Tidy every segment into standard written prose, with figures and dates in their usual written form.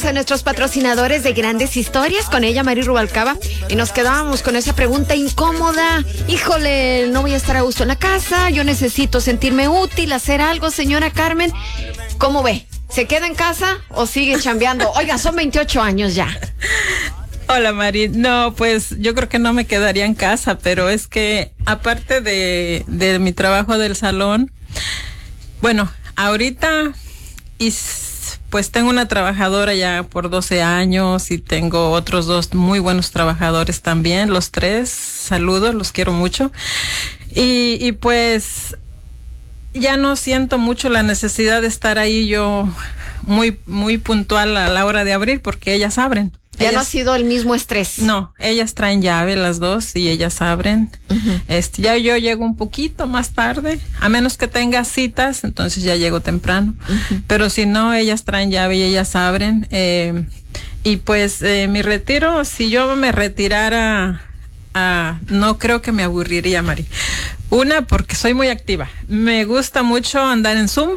a nuestros patrocinadores de Grandes Historias, con ella Mari Rubalcaba, y nos quedábamos con esa pregunta incómoda. Híjole, no voy a estar a gusto en la casa, yo necesito sentirme útil, hacer algo, señora Carmen. ¿Cómo ve? ¿Se queda en casa o sigue chambeando? Oiga, son 28 años ya. Hola, Mari. No, pues yo creo que no me quedaría en casa, pero es que aparte de mi trabajo del salón, bueno, ahorita pues tengo una trabajadora ya por 12 años y tengo otros 2 muy buenos trabajadores también, los 3, saludos, los quiero mucho. Y pues ya no siento mucho la necesidad de estar ahí yo muy puntual a la hora de abrir, porque ellas abren. Ya no ha sido el mismo estrés. No, ellas traen llave las 2 y ellas abren. Uh-huh. Ya yo llego un poquito más tarde, a menos que tenga citas, entonces ya llego temprano. Uh-huh. Pero si no, ellas traen llave y ellas abren. Y pues mi retiro, si yo me retirara, no creo que me aburriría, Mari. Una, porque soy muy activa. Me gusta mucho andar en Zumba.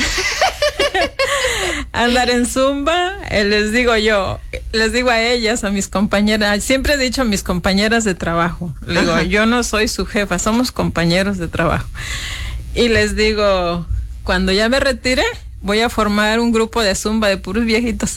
Les digo a ellas, a mis compañeras, siempre he dicho a mis compañeras de trabajo, le digo, yo no soy su jefa, somos compañeros de trabajo. Y les digo, cuando ya me retire, voy a formar un grupo de Zumba de puros viejitos.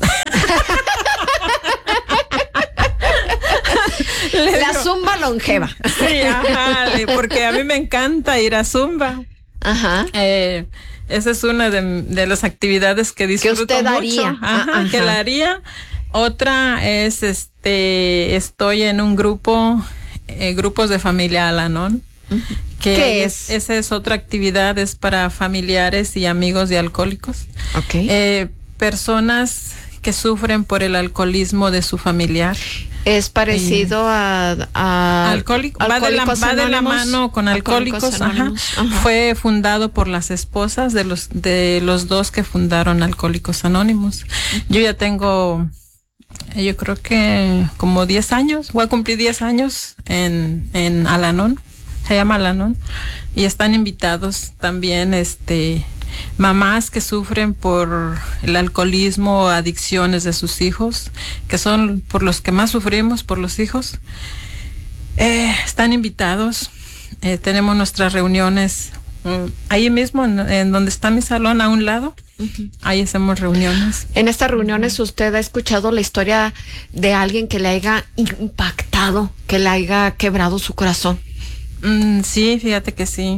La Zumba longeva. Sí, ajá, porque a mí me encanta ir a Zumba. Ajá. Esa es una de las actividades que disfruto que usted mucho. Haría. Ajá. Que la haría. Otra es, estoy en un grupos de familia Al-Anon. Uh-huh. ¿Qué es? Esa es otra actividad, es para familiares y amigos de alcohólicos. Okay. Personas que sufren por el alcoholismo de su familiar. Es parecido a alcohólico, va de la mano con Alcohólicos Anónimos. Ajá. Fue fundado por las esposas de los 2 que fundaron Alcohólicos Anónimos. Yo ya tengo, yo creo que como 10 años, voy a cumplir 10 años en Al-Anon, se llama Al-Anon, y están invitados también mamás que sufren por el alcoholismo o adicciones de sus hijos, que son por los que más sufrimos, por los hijos. Están invitados. Tenemos nuestras reuniones ahí mismo, en donde está mi salón, a un lado. Uh-huh. Ahí hacemos reuniones. En estas reuniones, ¿usted ha escuchado la historia de alguien que le haya impactado, que le haya quebrado su corazón? Sí, fíjate que sí.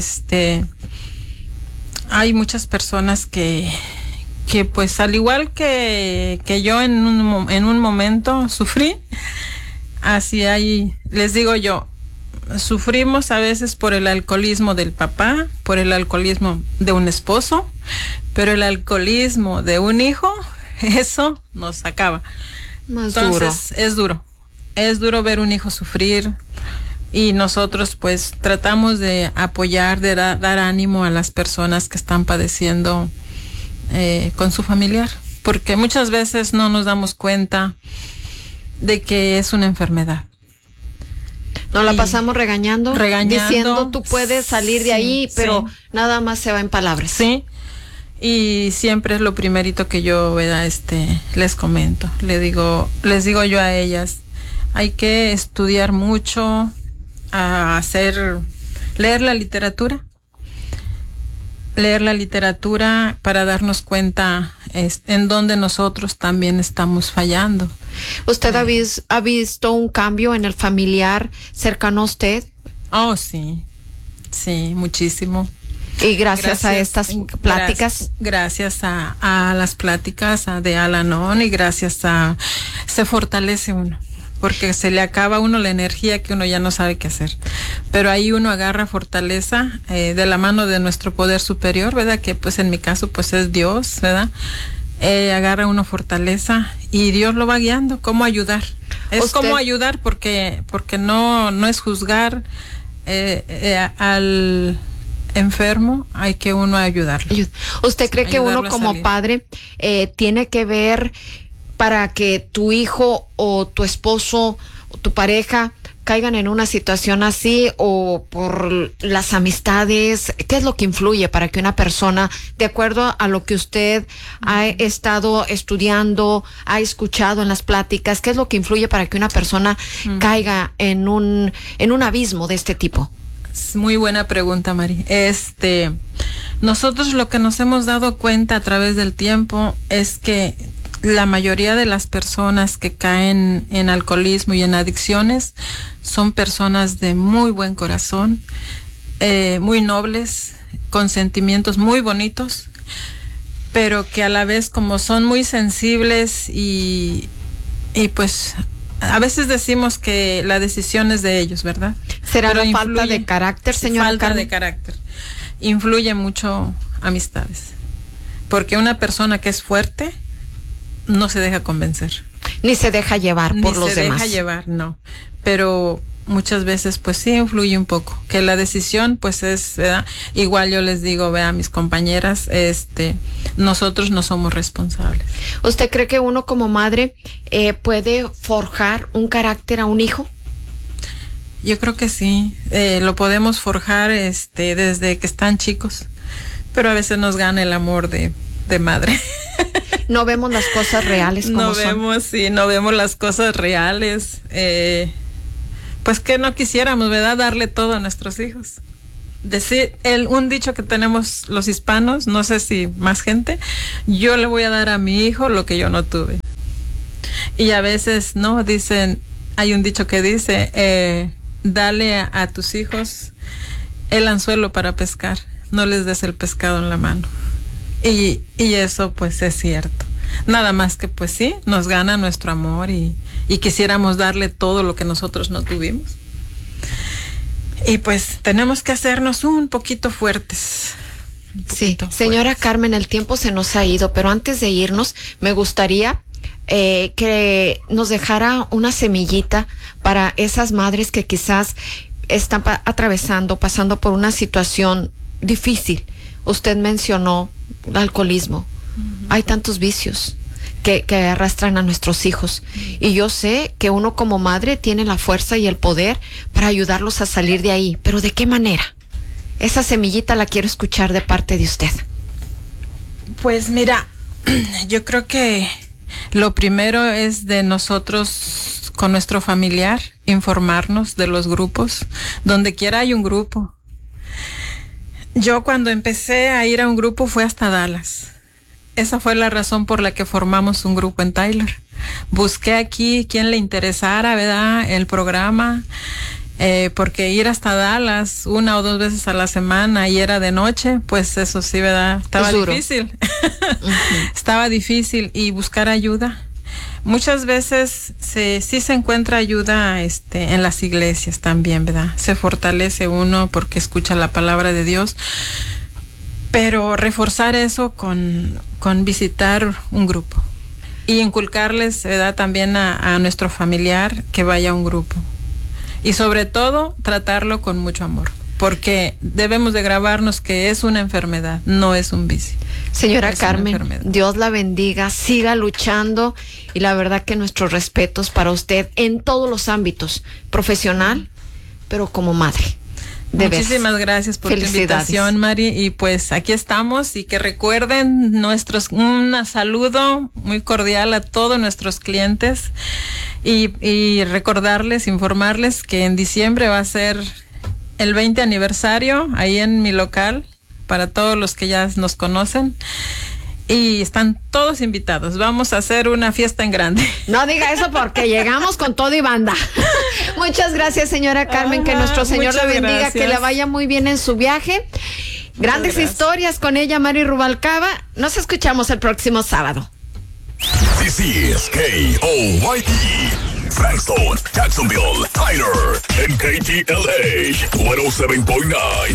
Hay muchas personas que pues al igual que yo en un momento sufrí, así les digo yo, sufrimos a veces por el alcoholismo del papá, por el alcoholismo de un esposo, pero el alcoholismo de un hijo, eso nos acaba. Entonces, es duro ver un hijo sufrir. Y nosotros pues tratamos de apoyar, de dar ánimo a las personas que están padeciendo con su familiar, porque muchas veces no nos damos cuenta de que es una enfermedad. Nos la pasamos regañando, diciendo tú puedes salir de ahí, pero nada más se va en palabras. Sí, y siempre es lo primerito que yo les comento, les digo yo a ellas, hay que estudiar mucho, leer la literatura para darnos cuenta en donde nosotros también estamos fallando. ¿Usted ha visto un cambio en el familiar cercano a usted? Oh, sí, muchísimo. Y gracias a estas pláticas. Gracias a las pláticas de Al-Anon, y se fortalece uno. Porque se le acaba a uno la energía que uno ya no sabe qué hacer. Pero ahí uno agarra fortaleza de la mano de nuestro poder superior, ¿verdad? Que pues en mi caso pues es Dios, ¿verdad? Agarra uno fortaleza y Dios lo va guiando. ¿Cómo ayudar? Es como ayudar porque no es juzgar al enfermo, hay que uno ayudarlo. ¿Usted cree que uno como padre tiene que ver para que tu hijo o tu esposo o tu pareja caigan en una situación así o por las amistades? ¿Qué es lo que influye para que una persona, de acuerdo a lo que usted ha estado estudiando, ha escuchado en las pláticas, qué es lo que influye para que una persona caiga en un abismo de este tipo? Es muy buena pregunta, Mari. Nosotros lo que nos hemos dado cuenta a través del tiempo es que la mayoría de las personas que caen en alcoholismo y en adicciones son personas de muy buen corazón, muy nobles, con sentimientos muy bonitos, pero que a la vez, como son muy sensibles y pues a veces decimos que la decisión es de ellos, ¿verdad? ¿Será la falta de carácter, señora Falta Carmen? de carácter. Influye mucho amistades, porque una persona que es fuerte no se deja convencer. Ni se deja llevar por los demás. Ni se deja llevar, no. Pero muchas veces pues sí influye un poco, que la decisión pues es, ¿verdad? Igual yo les digo, vea, mis compañeras, nosotros no somos responsables. ¿Usted cree que uno como madre puede forjar un carácter a un hijo? Yo creo que sí, lo podemos forjar desde que están chicos, pero a veces nos gana el amor de madre. No vemos las cosas reales como son. No vemos las cosas reales. Pues que no quisiéramos, ¿verdad? Darle todo a nuestros hijos. Decir, un dicho que tenemos los hispanos, no sé si más gente, yo le voy a dar a mi hijo lo que yo no tuve. Y a veces, ¿no? Dicen, hay un dicho que dice, dale a tus hijos el anzuelo para pescar, no les des el pescado en la mano. Y eso pues es cierto. Nada más que pues sí, nos gana nuestro amor y quisiéramos darle todo lo que nosotros no tuvimos. Y pues tenemos que hacernos un poquito fuertes. Sí, señora Carmen, el tiempo se nos ha ido, pero antes de irnos, me gustaría que nos dejara una semillita para esas madres que quizás están pasando por una situación difícil. Usted mencionó el alcoholismo. Hay tantos vicios que arrastran a nuestros hijos. Y yo sé que uno como madre tiene la fuerza y el poder para ayudarlos a salir de ahí. Pero ¿de qué manera? Esa semillita la quiero escuchar de parte de usted. Pues mira, yo creo que lo primero es de nosotros con nuestro familiar, informarnos de los grupos. Donde quiera hay un grupo. Yo cuando empecé a ir a un grupo fue hasta Dallas. Esa fue la razón por la que formamos un grupo en Tyler. Busqué aquí quien le interesara, ¿verdad?, el programa, porque ir hasta Dallas 1 o 2 veces a la semana y era de noche, pues eso sí, ¿verdad? Estaba difícil. Estaba difícil y buscar ayuda. Muchas veces sí se encuentra ayuda en las iglesias también, ¿verdad? Se fortalece uno porque escucha la palabra de Dios. Pero reforzar eso con visitar un grupo y inculcarles, ¿verdad?, también a nuestro familiar que vaya a un grupo. Y sobre todo, tratarlo con mucho amor, porque debemos de grabarnos que es una enfermedad, no es un vicio. Señora Carmen, Dios la bendiga, siga luchando y la verdad que nuestros respetos para usted en todos los ámbitos, profesional, pero como madre. Muchísimas gracias por tu invitación, Mari, y pues aquí estamos y que recuerden un saludo muy cordial a todos nuestros clientes y recordarles, informarles que en diciembre va a ser el 20 aniversario ahí en mi local para todos los que ya nos conocen. Y están todos invitados. Vamos a hacer una fiesta en grande. No diga eso porque llegamos con todo y banda. Muchas gracias, señora Carmen. Que nuestro Señor la bendiga. Gracias. Que le vaya muy bien en su viaje. Grandes historias con ella, Mari Rubalcaba. Nos escuchamos el próximo sábado. This is KOYT. Frankston, Jacksonville, Tyler, and KTLA 107.9.